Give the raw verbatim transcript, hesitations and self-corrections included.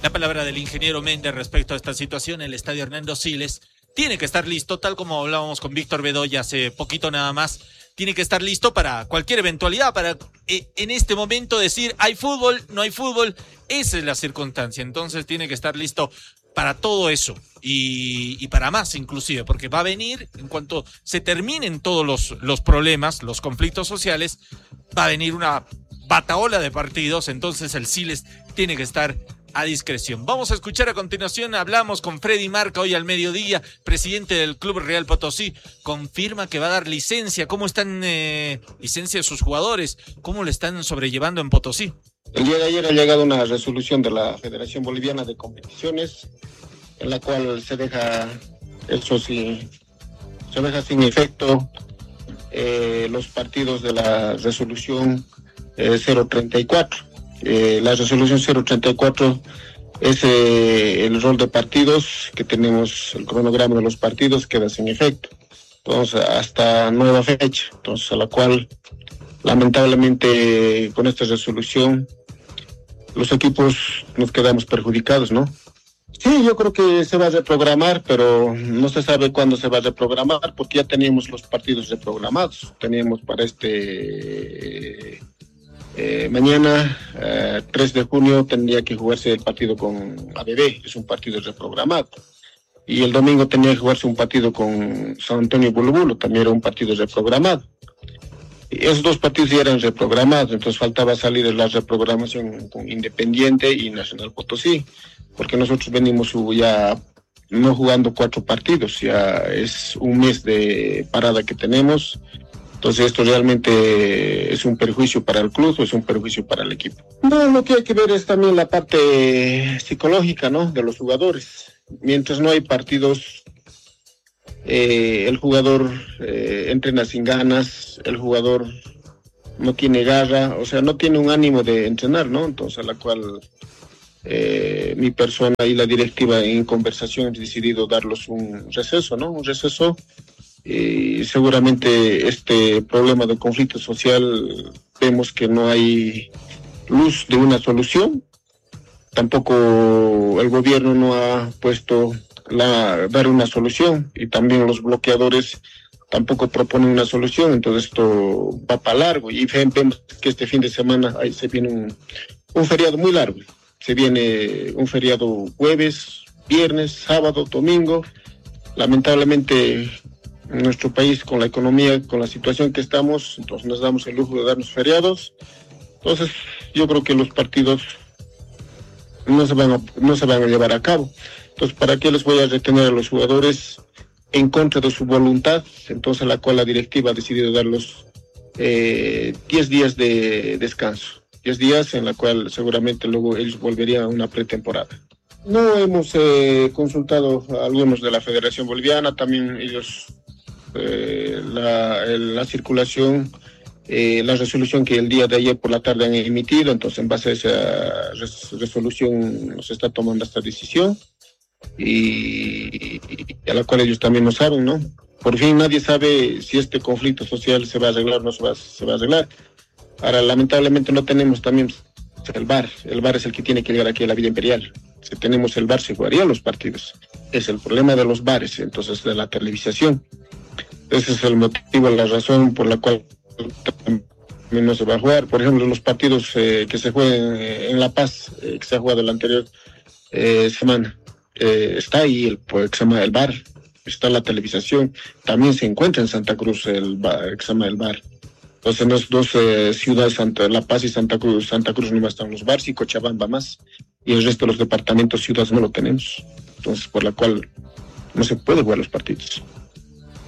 La palabra del ingeniero Méndez respecto a esta situación, el estadio Hernando Siles tiene que estar listo, tal como hablábamos con Víctor Bedoya hace poquito nada más, tiene que estar listo para cualquier eventualidad, para eh, en este momento decir hay fútbol, no hay fútbol, esa es la circunstancia, entonces tiene que estar listo para todo eso y, y para más inclusive, porque va a venir, en cuanto se terminen todos los, los problemas, los conflictos sociales, va a venir una bataola de partidos, entonces el Siles tiene que estar a discreción. Vamos a escuchar a continuación, hablamos con Freddy Marca hoy al mediodía, presidente del Club Real Potosí, confirma que va a dar licencia. ¿Cómo están eh, licencia de sus jugadores? ¿Cómo le están sobrellevando en Potosí? El día de ayer ha llegado una resolución de la Federación Boliviana de Competiciones en la cual se deja eso sí, se deja sin efecto eh, los partidos de la resolución eh, cero treinta y cuatro. Eh, la resolución cero treinta y cuatro es eh, el rol de partidos que tenemos, el cronograma de los partidos queda sin efecto, entonces hasta nueva fecha, entonces a la cual lamentablemente con esta resolución los equipos nos quedamos perjudicados, ¿no? Sí, yo creo que se va a reprogramar, pero no se sabe cuándo se va a reprogramar porque ya teníamos los partidos reprogramados, teníamos para este... Eh, mañana, eh, tres de junio, tendría que jugarse el partido con A B B, es un partido reprogramado. Y el domingo tenía que jugarse un partido con San Antonio Bulubulo, también era un partido reprogramado. Y esos dos partidos ya eran reprogramados, entonces faltaba salir de la reprogramación con Independiente y Nacional Potosí, porque nosotros venimos ya no jugando cuatro partidos, ya es un mes de parada que tenemos. Entonces esto realmente es un perjuicio para el club o es un perjuicio para el equipo. No, lo que hay que ver es también la parte psicológica, ¿no?, de los jugadores. Mientras no hay partidos, eh, el jugador eh, entrena sin ganas, el jugador no tiene garra, o sea, no tiene un ánimo de entrenar, ¿no? Entonces a la cual eh, mi persona y la directiva en conversación han decidido darles un receso, ¿no? Un receso. Y seguramente este problema de conflicto social vemos que no hay luz de una solución. Tampoco el gobierno no ha puesto la dar una solución y también los bloqueadores tampoco proponen una solución. Entonces esto va para largo y vemos que este fin de semana ahí se viene un, un feriado muy largo. Se viene un feriado jueves, viernes, sábado, domingo. Lamentablemente en nuestro país, con la economía, con la situación que estamos, entonces nos damos el lujo de darnos feriados. Entonces yo creo que los partidos no se van a, no se van a llevar a cabo. Entonces, ¿para qué les voy a retener a los jugadores en contra de su voluntad? Entonces, la cual la directiva ha decidido darlos eh, diez días de descanso. diez días en la cual seguramente luego ellos volverían a una pretemporada. No hemos eh, consultado a algunos de la Federación Boliviana, también ellos... Eh, la, la circulación, eh, la resolución que el día de ayer por la tarde han emitido, entonces en base a esa res, resolución se está tomando esta decisión y, y a la cual ellos también no saben, ¿no? Por fin nadie sabe si este conflicto social se va a arreglar o no se va, se va a arreglar. Ahora lamentablemente no tenemos también el V A R, el V A R es el que tiene que llegar aquí a la vida imperial. Si tenemos el V A R se jugarían los partidos, es el problema de los V A Rs, entonces de la televisación. Ese es el motivo, la razón por la cual también no se va a jugar. Por ejemplo, los partidos eh, que se juegan en La Paz, eh, que se ha jugado la anterior eh, semana, eh, está ahí el, pues, que se llama el V A R, está la televisación. También se encuentra en Santa Cruz el, el que se llama el V A R. Entonces, en las dos eh, ciudades, Santa, La Paz y Santa Cruz, Santa Cruz no están los V A Rs y Cochabamba más. Y el resto de los departamentos, ciudades no lo tenemos. Entonces, por la cual no se puede jugar los partidos.